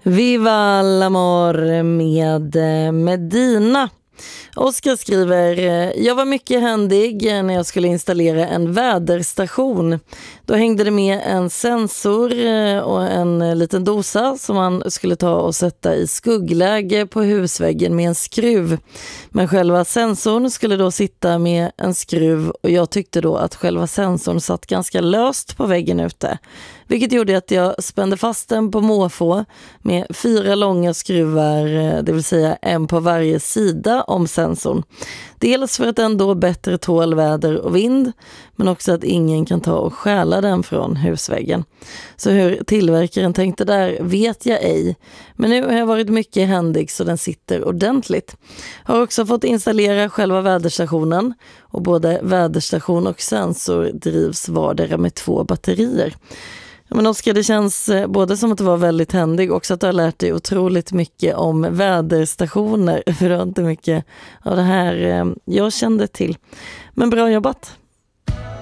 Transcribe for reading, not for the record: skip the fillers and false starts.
Viva l'amor med Medina. Oskar skriver: jag var mycket händig när jag skulle installera en väderstation. Då hängde det med en sensor och en liten dosa som man skulle ta och sätta i skuggläge på husväggen med en skruv. Men själva sensorn skulle då sitta med en skruv och jag tyckte då att själva sensorn satt ganska löst på väggen ute. Vilket gjorde att jag spände fast den på måfå med 4 långa skruvar, det vill säga en på varje sida om sensorn. Dels för att den då bättre tål väder och vind, men också att ingen kan ta och stjäla den från husväggen. Så hur tillverkaren tänkte där vet jag ej. Men nu har jag varit mycket händig så den sitter ordentligt. Har också fått installera själva väderstationen och både väderstation och sensor drivs vardera med 2 batterier. Men Oskar, det känns både som att det var väldigt händig och också att du har lärt dig otroligt mycket om väderstationer. För det var inte mycket av det här jag kände till. Men bra jobbat!